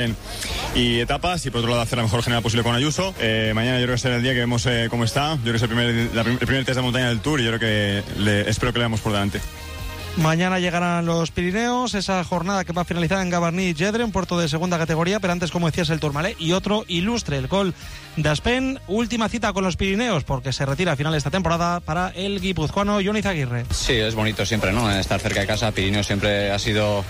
y etapas, y por otro lado hacer la mejor general posible con Ayuso. Mañana yo creo que será el día que vemos cómo está. Yo creo que es el primer test de montaña del Tour, y yo creo que espero que le demos por delante. Mañana llegarán los Pirineos, esa jornada que va a finalizar en Gavarnie-Gedre, un puerto de segunda categoría, pero antes, como decías, el Tourmalet y otro ilustre, el Col d'Aspen. Última cita con los Pirineos, porque se retira a final de esta temporada para el guipuzcoano Jon Izaguirre. Sí, es bonito siempre, ¿no? Estar cerca de casa. Pirineos siempre ha sido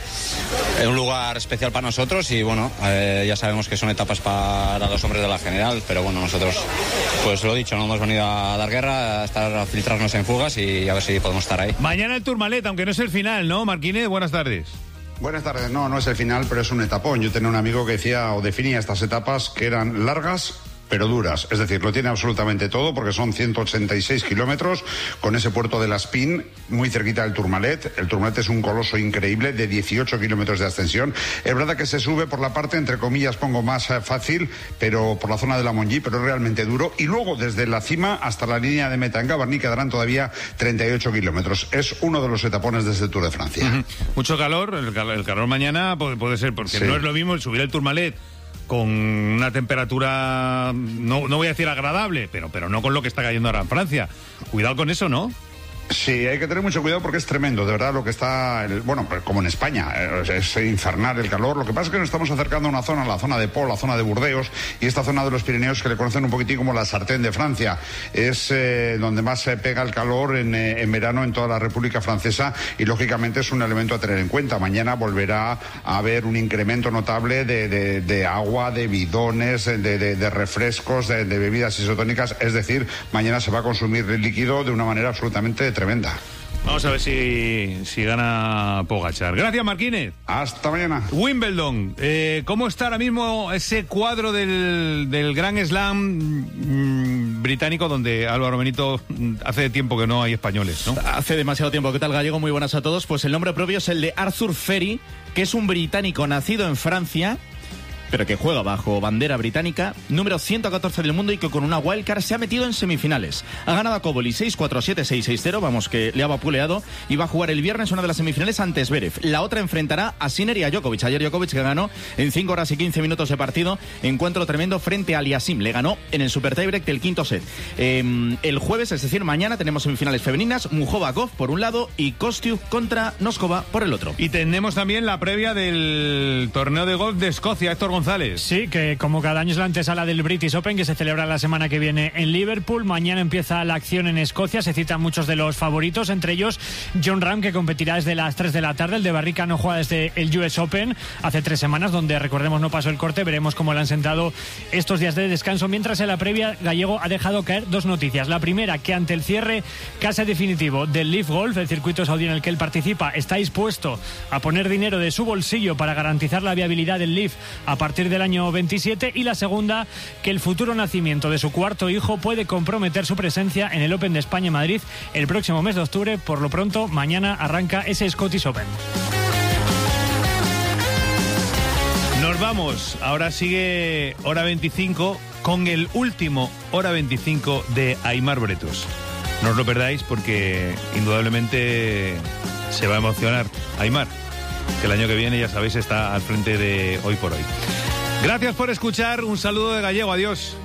un lugar especial para nosotros, y bueno, ya sabemos que son etapas para los hombres de la general, pero bueno, nosotros, pues lo dicho, no hemos venido a dar guerra, a filtrarnos en fugas y a ver si podemos estar ahí. Mañana el Tourmalet, aunque no es el final, ¿no, Marquínez? Buenas tardes. Buenas tardes. No es el final, pero es un etapón. Yo tenía un amigo que decía o definía estas etapas que eran largas pero duras, es decir, lo tiene absolutamente todo, porque son 186 kilómetros con ese puerto de Las Pins muy cerquita del Tourmalet. El Tourmalet es un coloso increíble de 18 kilómetros de ascensión. Es verdad que se sube por la parte, entre comillas, pongo más fácil, pero por la zona de la Monjí, pero es realmente duro. Y luego desde la cima hasta la línea de meta en Gavarnie quedarán todavía 38 kilómetros. Es uno de los etapones de este Tour de Francia. Mucho calor, el calor mañana puede ser, porque sí, no es lo mismo el subir el Tourmalet con una temperatura, no voy a decir agradable, pero no con lo que está cayendo ahora en Francia. Cuidado con eso, ¿no? Sí, hay que tener mucho cuidado porque es tremendo, de verdad, lo que está, bueno, como en España, es infernal el calor. Lo que pasa es que nos estamos acercando a una zona, la zona de Pau, la zona de Burdeos, y esta zona de los Pirineos que le conocen un poquitín como la sartén de Francia. Es donde más se pega el calor en verano en toda la República Francesa, y lógicamente es un elemento a tener en cuenta. Mañana volverá a haber un incremento notable de agua, de bidones, de refrescos, de bebidas isotónicas, es decir, mañana se va a consumir el líquido de una manera absolutamente tremenda. Vamos a ver si gana Pogačar. Gracias, Marquínez. Hasta mañana. Wimbledon. ¿Cómo está ahora mismo ese cuadro del Grand Slam británico, donde Álvaro Benito hace tiempo que no hay españoles, ¿no? Hace demasiado tiempo. ¿Qué tal, Gallego? Muy buenas a todos. Pues el nombre propio es el de Arthur Ferry, que es un británico nacido en Francia, pero que juega bajo bandera británica, número 114 del mundo, y que con una wildcard se ha metido en semifinales. Ha ganado a Koboli 6-4, 7-6, 6-0, vamos, que le ha vapuleado, y va a jugar el viernes una de las semifinales ante Zverev. La otra enfrentará a Sinner y a Djokovic. Ayer Djokovic, que ganó en 5 horas y 15 minutos de partido, encuentro tremendo frente a Aliasim. Le ganó en el super tiebreak del quinto set. El jueves, es decir, mañana, tenemos semifinales femeninas, Muchova-Gauff por un lado y Kostiuk contra Noskova por el otro. Y tenemos también la previa del torneo de golf de Escocia, Héctor González. Sí, que como cada año es la antesala del British Open, que se celebra la semana que viene en Liverpool. Mañana empieza la acción en Escocia, se citan muchos de los favoritos, entre ellos Jon Rahm, que competirá desde las 3 de la tarde. El de Barrica no juega desde el US Open hace 3 semanas, donde, recordemos, no pasó el corte. Veremos cómo le han sentado estos días de descanso. Mientras, en la previa, Gallego ha dejado caer 2 noticias. La primera, que ante el cierre casi definitivo del Leaf Golf, el circuito saudí en el que él participa, está dispuesto a poner dinero de su bolsillo para garantizar la viabilidad del Leaf a partir del año 27. Y la segunda, que el futuro nacimiento de su cuarto hijo puede comprometer su presencia en el Open de España en Madrid el próximo mes de octubre. Por lo pronto, mañana arranca ese Scottish Open. Nos vamos. Ahora sigue Hora 25 con el último Hora 25 de Aimar Bretos. No os lo perdáis, porque indudablemente se va a emocionar Aimar, que el año que viene, ya sabéis, está al frente de Hoy por Hoy. Gracias por escuchar. Un saludo de Gallego. Adiós.